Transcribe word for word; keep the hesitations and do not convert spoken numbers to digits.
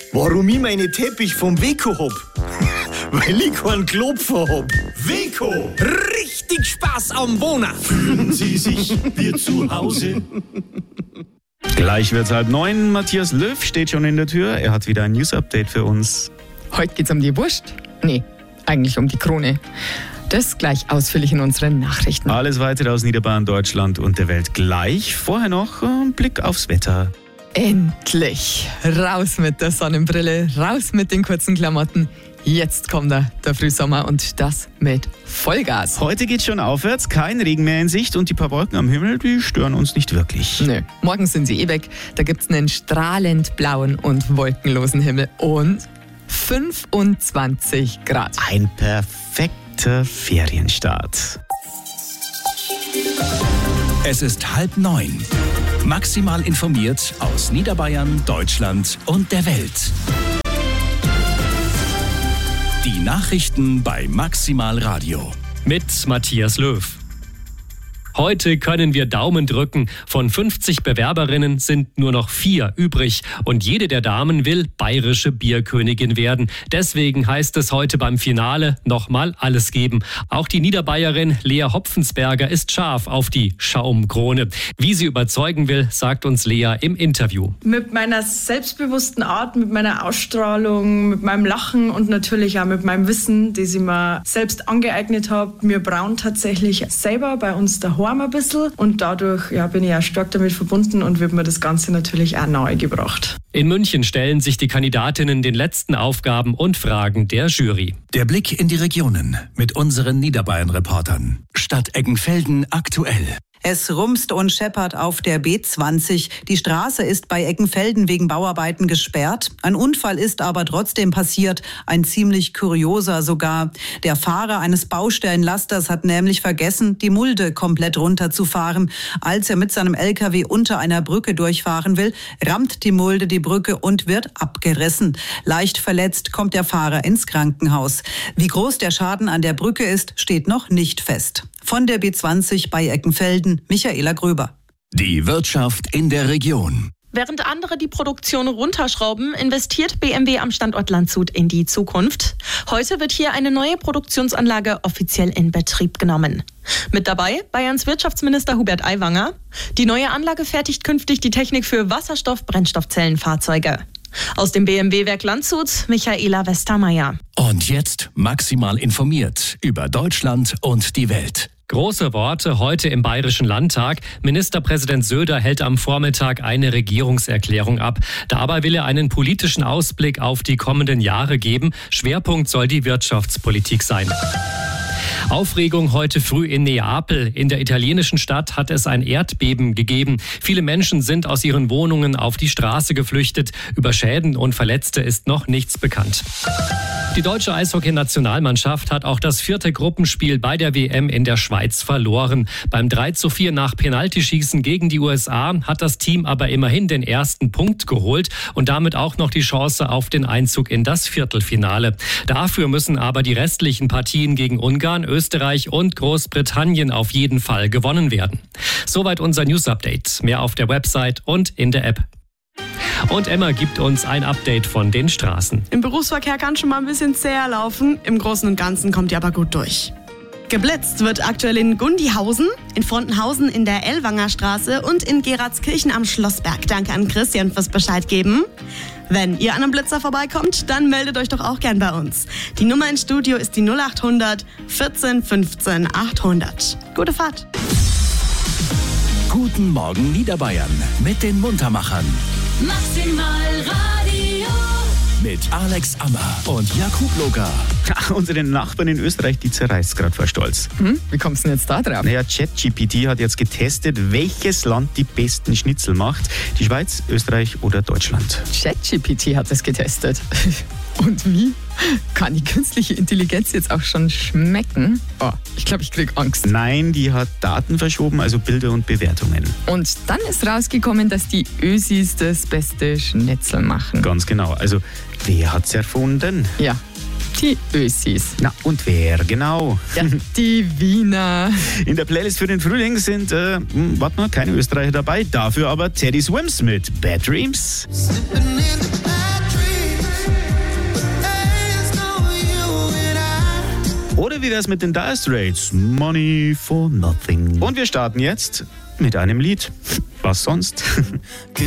Warum ich meine Teppich vom Weco hab? Weil ich keinen Klopfer hab. Weco! Richtig Spaß am Wohnen! Fühlen Sie sich wie zu Hause? Gleich wird's halb neun. Matthias Löw steht schon in der Tür. Er hat wieder ein News-Update für uns. Heute geht's um die Wurst? Nee, eigentlich um die Krone. Das gleich ausführlich in unseren Nachrichten. Alles weitere aus Niederbayern, Deutschland und der Welt gleich. Vorher noch ein Blick aufs Wetter. Endlich! Raus mit der Sonnenbrille, raus mit den kurzen Klamotten. Jetzt kommt er, der Frühsommer, und das mit Vollgas. Heute geht's schon aufwärts, kein Regen mehr in Sicht und die paar Wolken am Himmel, die stören uns nicht wirklich. Nö, morgen sind sie eh weg. Da gibt's einen strahlend blauen und wolkenlosen Himmel und fünfundzwanzig Grad. Ein perfekter Ferienstart. Es ist halb neun. Maximal informiert aus Niederbayern, Deutschland und der Welt. Die Nachrichten bei Maximal Radio. Mit Matthias Löw. Heute können wir Daumen drücken. Von fünfzig Bewerberinnen sind nur noch vier übrig. Und jede der Damen will bayerische Bierkönigin werden. Deswegen heißt es heute beim Finale nochmal alles geben. Auch die Niederbayerin Lea Hopfensberger ist scharf auf die Schaumkrone. Wie sie überzeugen will, sagt uns Lea im Interview. Mit meiner selbstbewussten Art, mit meiner Ausstrahlung, mit meinem Lachen und natürlich auch mit meinem Wissen, das ich mir selbst angeeignet habe. Wir brauen tatsächlich selber bei uns daheim ein bisschen und dadurch ja, bin ich auch stark damit verbunden und wird mir das Ganze natürlich auch nahe gebracht. In München stellen sich die Kandidatinnen den letzten Aufgaben und Fragen der Jury. Der Blick in die Regionen mit unseren Niederbayern-Reportern. Stadt Eggenfelden aktuell. Es rumst und scheppert auf der B zwanzig. Die Straße ist bei Eggenfelden wegen Bauarbeiten gesperrt. Ein Unfall ist aber trotzdem passiert, ein ziemlich kurioser sogar. Der Fahrer eines Baustellenlasters hat nämlich vergessen, die Mulde komplett runterzufahren. Als er mit seinem L K W unter einer Brücke durchfahren will, rammt die Mulde die Brücke und wird abgerissen. Leicht verletzt kommt der Fahrer ins Krankenhaus. Wie groß der Schaden an der Brücke ist, steht noch nicht fest. Von der B zwanzig bei Eggenfelden, Michaela Gröber. Die Wirtschaft in der Region. Während andere die Produktion runterschrauben, investiert B M W am Standort Landshut in die Zukunft. Heute wird hier eine neue Produktionsanlage offiziell in Betrieb genommen. Mit dabei Bayerns Wirtschaftsminister Hubert Aiwanger. Die neue Anlage fertigt künftig die Technik für Wasserstoff-Brennstoffzellenfahrzeuge. Aus dem B M W-Werk Landshut, Michaela Westermeier. Und jetzt maximal informiert über Deutschland und die Welt. Große Worte heute im Bayerischen Landtag. Ministerpräsident Söder hält am Vormittag eine Regierungserklärung ab. Dabei will er einen politischen Ausblick auf die kommenden Jahre geben. Schwerpunkt soll die Wirtschaftspolitik sein. Aufregung heute früh in Neapel. In der italienischen Stadt hat es ein Erdbeben gegeben. Viele Menschen sind aus ihren Wohnungen auf die Straße geflüchtet. Über Schäden und Verletzte ist noch nichts bekannt. Die deutsche Eishockey-Nationalmannschaft hat auch das vierte Gruppenspiel bei der W M in der Schweiz verloren. Beim drei zu vier nach Penaltyschießen gegen die U S A hat das Team aber immerhin den ersten Punkt geholt und damit auch noch die Chance auf den Einzug in das Viertelfinale. Dafür müssen aber die restlichen Partien gegen Ungarn, Österreich und Großbritannien auf jeden Fall gewonnen werden. Soweit unser News-Update. Mehr auf der Website und in der App. Und Emma gibt uns ein Update von den Straßen. Im Berufsverkehr kann schon mal ein bisschen zäher laufen. Im Großen und Ganzen kommt ihr aber gut durch. Geblitzt wird aktuell in Gundihausen, in Frontenhausen in der Ellwanger Straße und in Geratskirchen am Schlossberg. Danke an Christian fürs Bescheid geben. Wenn ihr an einem Blitzer vorbeikommt, dann meldet euch doch auch gern bei uns. Die Nummer ins Studio ist die null acht hundert vierzehn fünfzehn achthundert. Gute Fahrt. Guten Morgen Niederbayern mit den Muntermachern. Maximal Radio. Mit Alex Ammer und Jakub Loga. Ach, unsere Nachbarn in Österreich, die zerreißt gerade vor Stolz. Hm? Wie kommst du denn jetzt da drauf? Naja, ChatGPT hat jetzt getestet, welches Land die besten Schnitzel macht. Die Schweiz, Österreich oder Deutschland. ChatGPT hat das getestet. Und wie? Kann die künstliche Intelligenz jetzt auch schon schmecken? Oh, ich glaube, ich krieg Angst. Nein, die hat Daten verschoben, also Bilder und Bewertungen. Und dann ist rausgekommen, dass die Ösis das beste Schnitzel machen. Ganz genau. Also, wer hat's erfunden? Ja, die Ösis. Na, und wer genau? Ja, die Wiener. In der Playlist für den Frühling sind, äh, warte mal, keine Österreicher dabei, dafür aber Teddy Swims mit Bad Dreams. Slipping in the bad dreams. wie wär's mit den Dire Straits? Money for nothing. Und wir starten jetzt mit einem Lied. Was sonst?